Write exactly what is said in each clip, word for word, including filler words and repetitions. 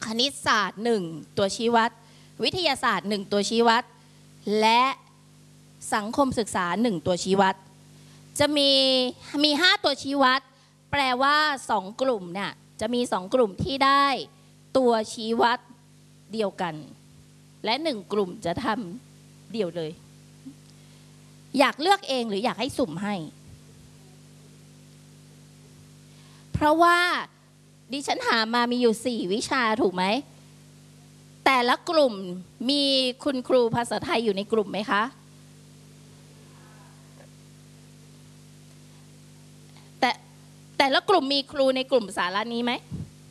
ณิตศาสตร์หนึ่งตัวชี้วัดวิทยาศาสตร์หนึ่งตัวชี้วัดและสังคมศึกษาหนึ่งตัวชี้วัดจะมีมีห้าตัวชี้วัดแปลว่าสองกลุ่มเนี่ยจะมีสองกลุ่มที่ได้ตัวชี้วัดเดียวกันและหนึ่งกลุ่มจะทำเดี่ยวเลยอยากเลือกเองหรืออยากให้สุ่มให้เพราะว่าดิฉันหามามีอยู่สี่วิชาถูกไหมแต่ละกลุ่มมีคุณครูภาษาไทยอยู่ในกลุ่มไหมคะแต่แต่ละกลุ่มมีครูในกลุ่มสาระนี้ไหม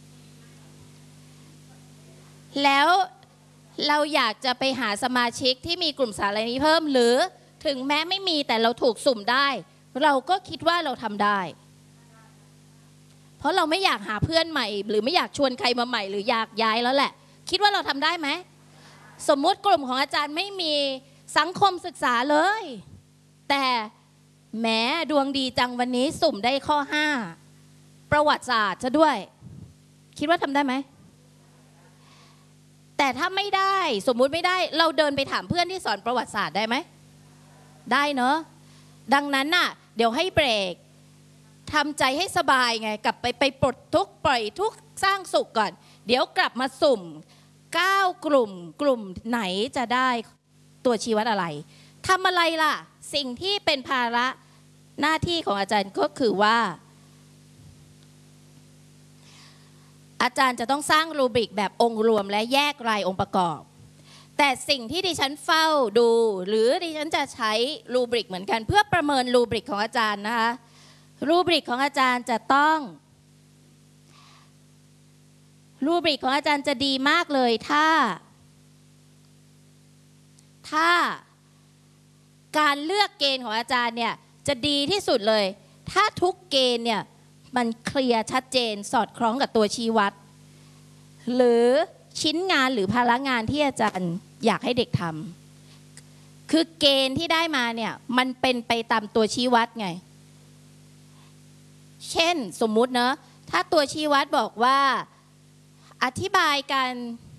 แล้วเราอยากจะไปหาสมาชิกที่มีกลุ่มสาระนี้เพิ่มหรือถึงแม้ไม่มีแต่เราถูกสุ่มได้เราก็คิดว่าเราทำได้เพราะเราไม่อยากหาเพื่อนใหม่หรือไม่อยากชวนใครมาใหม่หรืออยากย้ายแล้วแหละคิดว่าเราทำได้ไหมสมมุติกลุ่มของอาจารย์ไม่มีสังคมศึกษาเลยแต่แหมดวงดีจังวันนี้สุ่มได้ข้อห้าประวัติศาสตร์ซะด้วยคิดว่าทำได้ไหมแต่ถ้าไม่ได้สมมุติไม่ได้เราเดินไปถามเพื่อนที่สอนประวัติศาสตร์ได้ไหมได้เนอะดังนั้นน่ะเดี๋ยวให้เบรกทำใจให้สบายไงกลับไปไปปลดทุกข์ปล่อยทุกข์สร้างสุขก่อนเดี๋ยวกลับมาสุ่มเก้ากลุ่มกลุ่มไหนจะได้ตัวชี้วัดอะไรทำอะไรล่ะสิ่งที่เป็นภาระหน้าที่ของอาจารย์ก็คือว่าอาจารย์จะต้องสร้างรูบริกแบบองค์รวมและแยกรายองค์ประกอบแต่สิ่งที่ดิฉันเฝ้าดูหรือดิฉันจะใช้รูบริกเหมือนกันเพื่อประเมินรูบริกของอาจารย์นะคะรูบริกของอาจารย์จะต้องรูบริกของอาจารย์จะดีมากเลยถ้าถ้าการเลือกเกณฑ์ของอาจารย์เนี่ยจะดีที่สุดเลยถ้าทุกเกณฑ์เนี่ยมันเคลียร์ชัดเจนสอดคล้องกับตัวชี้วัดหรือชิ้นงานหรือภาระงานที่อาจารย์อยากให้เด็กทำคือเกณฑ์ที่ได้มาเนี่ยมันเป็นไปตามตัวชี้วัดไงเช่นสมมุติเนอะถ้าตัวชี้วัดบอกว่าอธิบายการ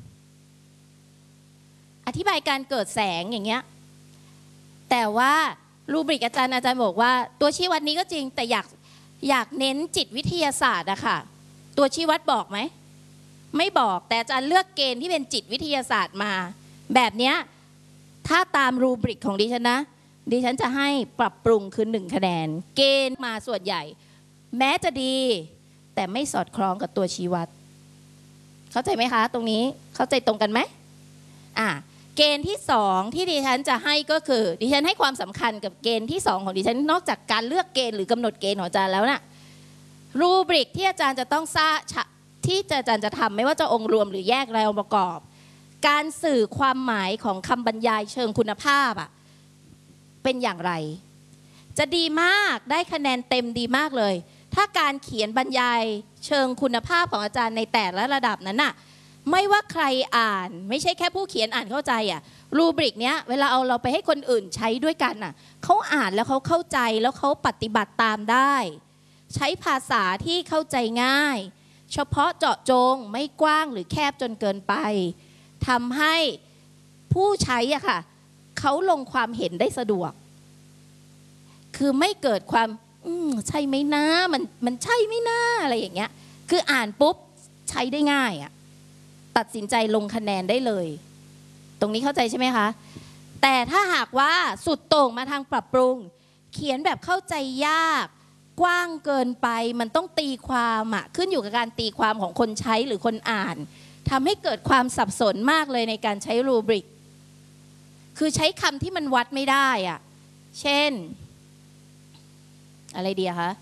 อธิบายการเกิดแสงอย่างเงี้ยแต่ว่ารูบริกอาจารย์อาจารย์บอกว่าตัวชี้วัดนี้ก็จริงแต่อยากอยากเน้นจิตวิทยาศาสตร์อะค่ะตัวชี้วัดบอกไหมไม่บอกแต่อาจารย์เลือกเกณฑ์ที่เป็นจิตวิทยาศาสตร์มาแบบเนี้ยถ้าตามรูบริกของดิฉันนะดิฉันจะให้ปรับปรุงคือหนึ่งคะแนนเกณฑ์มาส่วนใหญ่แม้จะดีแต่ไม่สอดคล้องกับตัวชี้วัดเข้าใจไหมคะตรงนี้เข้าใจตรงกันไหมอ่ะเกณฑ์ที่สองที่ดิฉันจะให้ก็คือดิฉันให้ความสำคัญกับเกณฑ์ที่สองของดิฉันนอกจากการเลือกเกณฑ์หรือกำหนดเกณฑ์ของอาจารย์แล้วนะ่ะรูบริกที่อาจารย์จะต้องทราบที่อาจารย์จะทำไม่ว่าจะองค์รวมหรือแยกรายองค์ประกอบการสื่อความหมายของคำบรรยายเชิงคุณภาพอ่ะเป็นอย่างไรจะดีมากได้คะแนนเต็มดีมากเลยถ้าการเขียนบรรยายเชิงคุณภาพของอาจารย์ในแต่ละระดับนั้นน่ะไม่ว่าใครอ่านไม่ใช่แค่ผู้เขียนอ่านเข้าใจอ่ะรูบริกเนี้ยเวลาเอาเราไปให้คนอื่นใช้ด้วยกันน่ะเขาอ่านแล้วเขาเข้าใจแล้วเขาปฏิบัติตามได้ใช้ภาษาที่เข้าใจง่ายเฉพาะเจาะจงไม่กว้างหรือแคบจนเกินไปทำให้ผู้ใช้อ่ะค่ะเขาลงความเห็นได้สะดวกคือไม่เกิดความอืมใช่ไหมนะมันมันใช่ไหมนะอะไรอย่างเงี้ยคืออ่านปุ๊บใช้ได้ง่ายอ่ะตัดสินใจลงคะแนนได้เลยตรงนี้เข้าใจใช่ไหมคะแต่ถ้าหากว่าสุดโต่งมาทางปรับปรุงเขียนแบบเข้าใจยากกว้างเกินไปมันต้องตีความอ่ะขึ้นอยู่กับการตีความของคนใช้หรือคนอ่านทำให้เกิดความสับสนมากเลยในการใช้รูบริกคือใช้คำที่มันวัดไม่ได้อ่ะเช่นอะไรดีอะคะ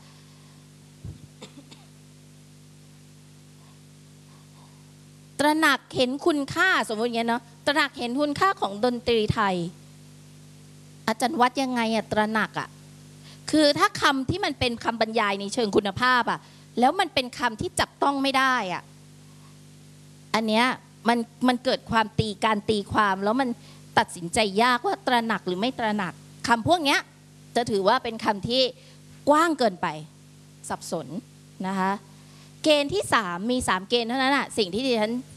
ตระหนักเห็นคุณค่าสมมติอย่างเงี้ยเนาะตระหนักเห็นคุณค่าของดนตรีไทยอาจารย์วัดยังไงอะตระหนักอะคือถ้าคำที่มันเป็นคำบรรยายในเชิงคุณภาพอะแล้วมันเป็นคำที่จับต้องไม่ได้อะอันเนี้ยมันมันเกิดความตีการตีความแล้วมันตัดสินใจยากว่าตระหนักหรือไม่ตระหนักคำพวกเนี้ยจะถือว่าเป็นคำที่กว้างเกินไปสับสนนะคะเกณฑ์ที่สามมีสามเกณฑ์เท่านั้นอะสิ่งที่ดิฉัน